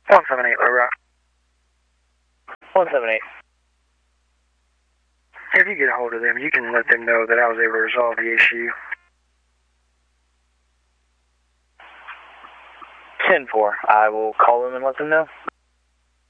178 Low Rock. 178. If you get a hold of them, you can let them know that I was able to resolve the issue. 10-4. I will call them and let them know.